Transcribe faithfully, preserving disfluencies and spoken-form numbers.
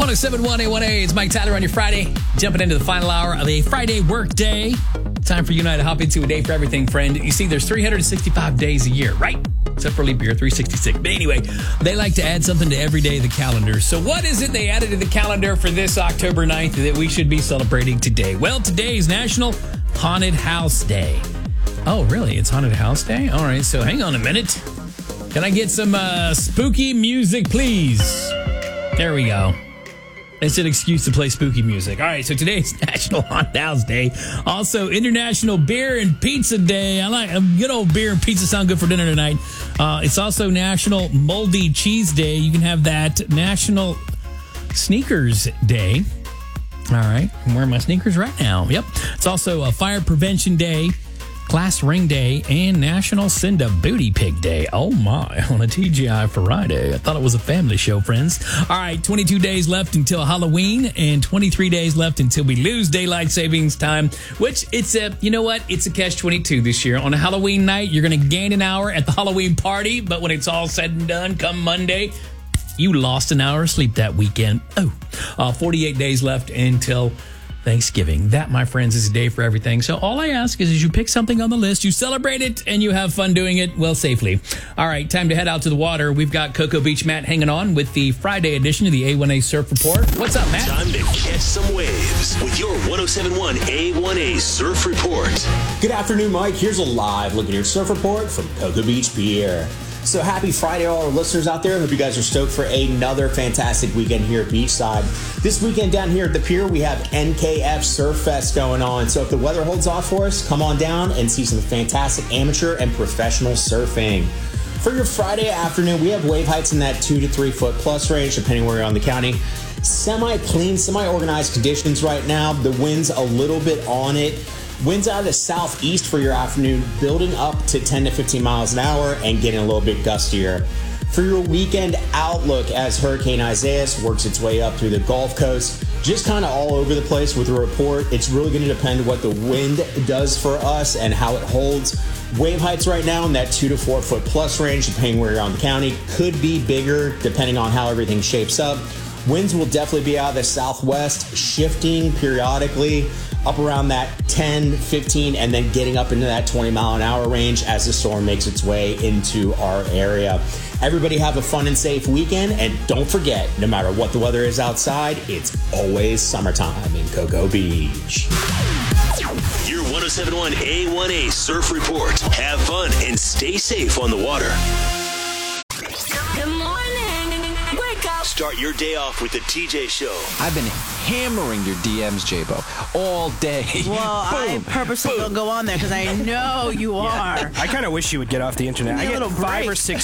one oh seven point one A one A, it's Mike Tyler on your Friday. Jumping into the final hour of a Friday work day. Time for you and I to hop into a day for everything, friend. You see, there's three hundred sixty-five days a year, right? Except for leap year, three sixty-six. But anyway, they like to add something to every day of the calendar. So what is it they added to the calendar for this October ninth that we should be celebrating today? Well, today is National Haunted House Day. Oh, really? It's Haunted House Day? All right, so hang on a minute. Can I get some uh, spooky music, please? There we go. It's an excuse to play spooky music. All right, so today is National Haunted House Day. Also, International Beer and Pizza Day. I like a good old beer and pizza sound good for dinner tonight. Uh, it's also National Moldy Cheese Day. You can have that. National Sneakers Day. All right, I'm wearing my sneakers right now. Yep. It's also a Fire Prevention Day, Class Ring Day, and National Send a Booty Pig Day. Oh my, on a T G I Friday. I thought it was a family show, friends. All right, twenty-two days left until Halloween and twenty-three days left until we lose daylight savings time, which it's a, you know what? It's a catch twenty-two this year. On a Halloween night, you're going to gain an hour at the Halloween party, but when it's all said and done, come Monday, you lost an hour of sleep that weekend. Oh, uh, forty-eight days left until Thanksgiving. That, my friends, is a day for everything. So all I ask is, is you pick something on the list, you celebrate it, and you have fun doing it, well, safely. All right, time to head out to the water. We've got Cocoa Beach Matt hanging on with the Friday edition of the A one A Surf Report. What's up, Matt? Time to catch some waves with your one oh seven point one A one A Surf Report. Good afternoon, Mike. Here's a live look at your surf report from Cocoa Beach Pier. So happy Friday, all our listeners out there. Hope you guys are stoked for another fantastic weekend here at Beachside. This weekend down here at the pier, we have N K F Surf Fest going on. So if the weather holds off for us, come on down and see some fantastic amateur and professional surfing. For your Friday afternoon, we have wave heights in that two to three foot plus range, depending where you're on the county. Semi-clean, semi-organized conditions right now. The wind's a little bit on it. Winds out of the southeast for your afternoon, building up to ten to fifteen miles an hour and getting a little bit gustier. For your weekend outlook, as Hurricane Isaias works its way up through the Gulf Coast, just kind of all over the place with the report. It's really going to depend what the wind does for us and how it holds. Wave heights right now in that two to four foot plus range, depending where you're on the county, could be bigger depending on how everything shapes up. Winds will definitely be out of the southwest, shifting periodically up around that ten, fifteen, and then getting up into that twenty mile an hour range as the storm makes its way into our area. Everybody have a fun and safe weekend, and don't forget, no matter what the weather is outside, it's always summertime in Cocoa Beach. Your one oh seven point one A one A Surf Report. Have fun and stay safe on the water. Good morning. Wake up. Start your day off with the T J Show. I've been hammering your D Ms, J-Bo, all day. Well, I purposely don't go on there because I know you are. I kind of wish you would get off the internet. Give me I a get little five break. or six